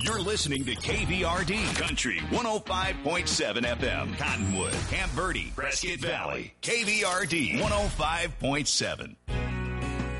You're listening to KVRD Country 105.7 FM. Cottonwood, Camp Verde, Prescott Valley. KVRD 105.7.